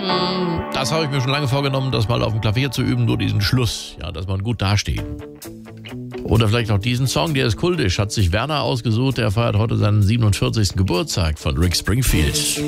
Das habe ich mir schon lange vorgenommen, das mal auf dem Klavier zu üben, nur diesen Schluss, ja, dass man gut dasteht. Oder vielleicht auch diesen Song, der ist kultisch, hat sich Werner ausgesucht, der feiert heute seinen 47. Geburtstag von Rick Springfield.